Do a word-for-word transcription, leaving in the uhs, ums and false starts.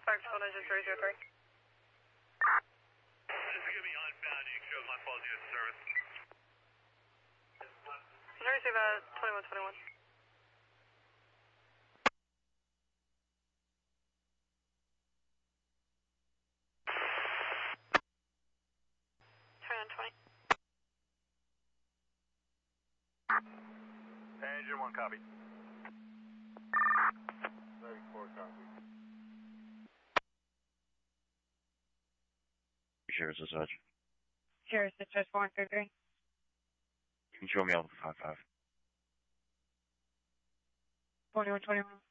Fox one engine three zero three. This is going to be unbound. You can show my fault due to service. Can I receive uh, twenty-one twenty-one? twenty-one twenty. Engine one copy. ninety-four copy. Sheriff's Dispatch. Sheriff's Dispatch four one three three. Can you show me Alpha five five? twenty-one twenty-one.